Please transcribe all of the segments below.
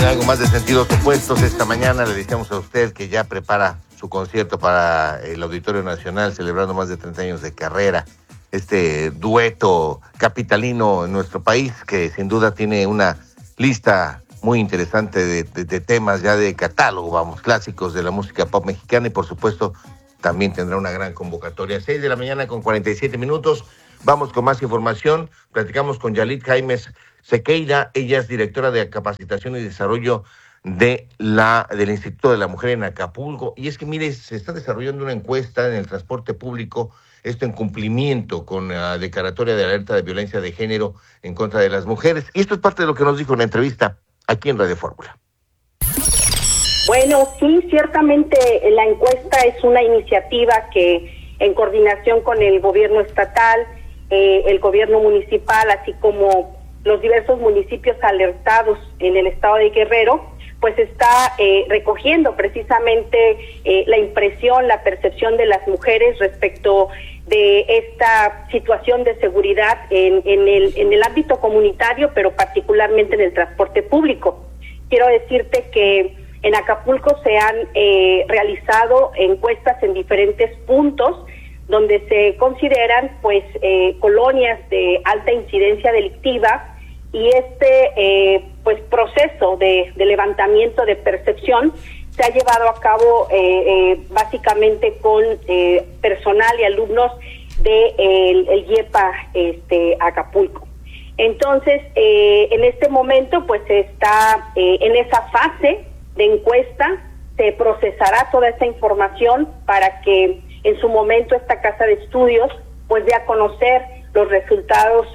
algo más de sentidos opuestos. Esta mañana le decíamos a usted que ya prepara su concierto para el Auditorio Nacional, celebrando más de 30 años de carrera. Este dueto capitalino en nuestro país, que sin duda tiene una lista muy interesante de temas ya de catálogo, vamos, clásicos de la música pop mexicana, y por supuesto también tendrá una gran convocatoria. 6 de la mañana con 47 minutos. Vamos con más información. Platicamos con Yalit Jaimes Sequeira. Ella es directora de Capacitación y Desarrollo del Instituto de la Mujer en Acapulco. Y es que, mire, se está desarrollando una encuesta en el transporte público, esto en cumplimiento con la declaratoria de alerta de violencia de género en contra de las mujeres. Y esto es parte de lo que nos dijo en la entrevista aquí en Radio Fórmula. Bueno, sí, ciertamente la encuesta es una iniciativa que, en coordinación con el gobierno estatal, el gobierno municipal, así como los diversos municipios alertados en el estado de Guerrero, pues está recogiendo precisamente la impresión, la percepción de las mujeres respecto de esta situación de seguridad en el ámbito comunitario, pero particularmente en el transporte público. Quiero decirte que en Acapulco se han realizado encuestas en diferentes puntos donde se consideran pues colonias de alta incidencia delictiva, y pues proceso de levantamiento de percepción se ha llevado a cabo básicamente con personal y alumnos de el IEPA Acapulco. Entonces, en este momento pues se está en esa fase de encuesta. Se procesará toda esta información para que en su momento esta casa de estudios pues dé a conocer los resultados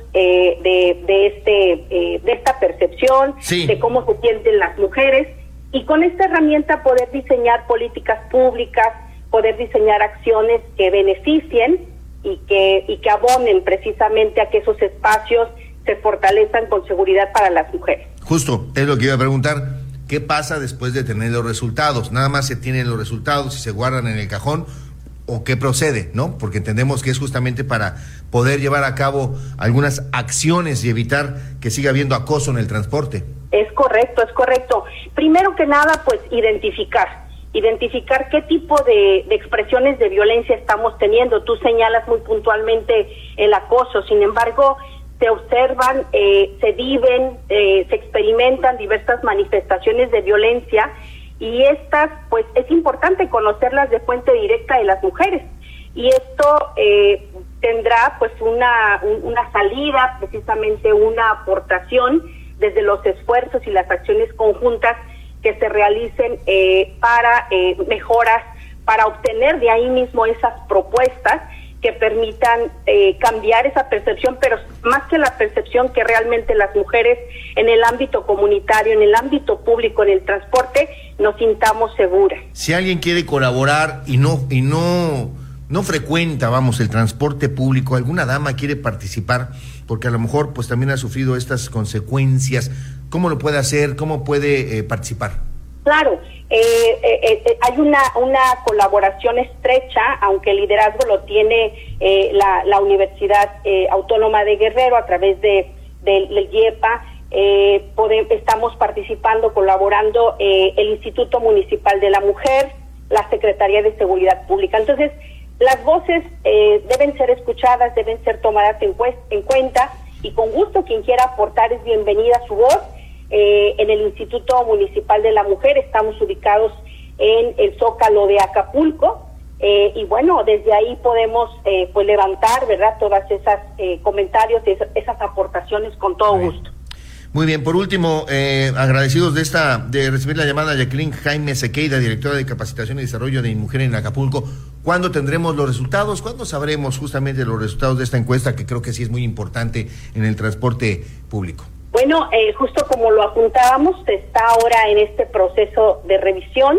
de esta percepción, sí, de cómo se sienten las mujeres, y con esta herramienta poder diseñar políticas públicas, poder diseñar acciones que beneficien y que abonen precisamente a que esos espacios se fortalezcan con seguridad para las mujeres. Justo, es lo que iba a preguntar. ¿Qué pasa después de tener los resultados? ¿Nada más se tienen los resultados y se guardan en el cajón? ¿O qué procede, no? Porque entendemos que es justamente para poder llevar a cabo algunas acciones y evitar que siga habiendo acoso en el transporte. Es correcto, es correcto. Primero que nada, pues identificar qué tipo de expresiones de violencia estamos teniendo. Tú señalas muy puntualmente el acoso, sin embargo, se observan, se viven, se experimentan diversas manifestaciones de violencia, y estas, pues, es importante conocerlas de fuente directa de las mujeres. Y esto tendrá, pues, una salida, precisamente una aportación desde los esfuerzos y las acciones conjuntas que se realicen para mejoras, para obtener de ahí mismo esas propuestas que permitan cambiar esa percepción, pero más que la percepción, que realmente las mujeres en el ámbito comunitario, en el ámbito público, en el transporte, nos sintamos seguras. Si alguien quiere colaborar y no frecuenta, vamos, el transporte público, alguna dama quiere participar, porque a lo mejor pues también ha sufrido estas consecuencias, ¿cómo lo puede hacer? ¿Cómo puede participar? Claro, hay una colaboración estrecha, aunque el liderazgo lo tiene la Universidad Autónoma de Guerrero a través del IEPA. Estamos participando, colaborando el Instituto Municipal de la Mujer, la Secretaría de Seguridad Pública. Entonces, las voces deben ser escuchadas, deben ser tomadas en cuenta, y con gusto quien quiera aportar es bienvenida su voz. En el Instituto Municipal de la Mujer estamos ubicados en el Zócalo de Acapulco, y bueno, desde ahí podemos pues levantar, ¿verdad?, todas esas comentarios, esas aportaciones con todo gusto. Muy bien, por último, agradecidos de recibir la llamada, Jacqueline Jaimes Sequeira, directora de Capacitación y Desarrollo de Mujer en Acapulco. ¿Cuándo tendremos los resultados? ¿Cuándo sabremos justamente los resultados de esta encuesta, que creo que sí es muy importante en el transporte público? Bueno, justo como lo apuntábamos, se está ahora en este proceso de revisión,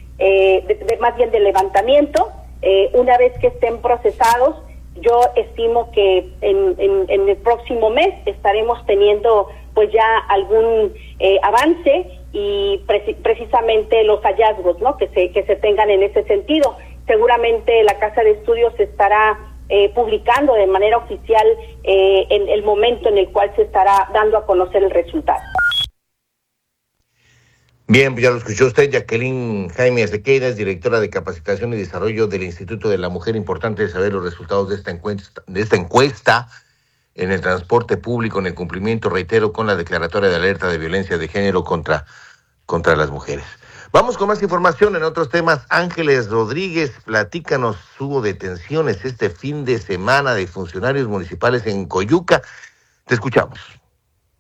más bien de levantamiento. Una vez que estén procesados, yo estimo que en el próximo mes estaremos teniendo pues ya algún avance, y precisamente los hallazgos, ¿no?, que se tengan en ese sentido. Seguramente la Casa de Estudios estará publicando de manera oficial en el momento en el cual se estará dando a conocer el resultado. Bien, ya lo escuchó usted, Jacqueline Jaime Sequeira, es directora de Capacitación y Desarrollo del Instituto de la Mujer. Importante saber los resultados de esta encuesta en el transporte público, en el cumplimiento, reitero, con la declaratoria de alerta de violencia de género contra las mujeres. Vamos con más información en otros temas. Ángeles Rodríguez, platícanos, hubo detenciones este fin de semana de funcionarios municipales en Coyuca. Te escuchamos.